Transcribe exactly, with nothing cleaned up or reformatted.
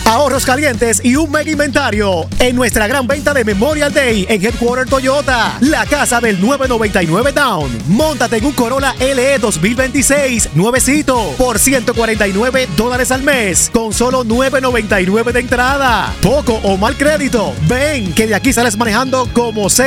ahorros calientes y un mega inventario en nuestra gran venta de Memorial Day en Headquarter Toyota, la casa del nueve noventa y nueve Down. Móntate en un Corolla L E dos mil veintiséis nuevecito por ciento cuarenta y nueve dólares al mes con solo nueve noventa y nueve de entrada. Poco o mal crédito. Ven, que de aquí sales manejando como sea.